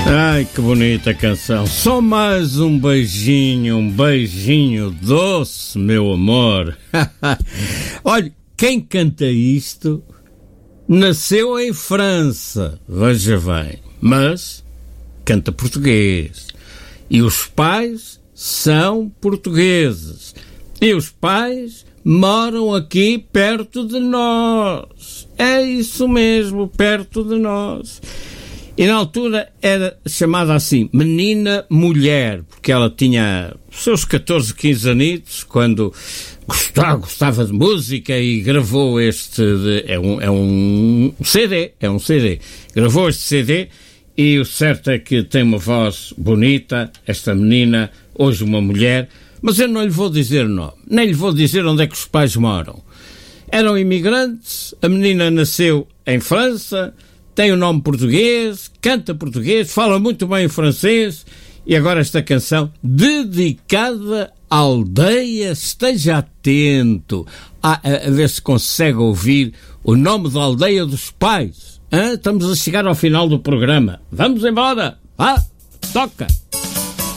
Ai, que bonita canção. Só mais um beijinho doce, meu amor. Olha, quem canta isto nasceu em França, veja bem, mas canta português. E os pais são portugueses. E os pais moram aqui perto de nós. É isso mesmo, perto de nós. E na altura era chamada assim, menina mulher, porque ela tinha seus 14, 15 anitos, quando gostava de música e gravou é um CD. Gravou este CD e o certo é que tem uma voz bonita, esta menina, hoje uma mulher, mas eu não lhe vou dizer o nome, nem lhe vou dizer onde é que os pais moram. Eram imigrantes, a menina nasceu em França, tem o nome português, canta português, fala muito bem francês, e agora esta canção dedicada à aldeia. Esteja atento a ver se consegue ouvir o nome da aldeia dos pais. Estamos a chegar ao final do programa. Vamos embora. Toca!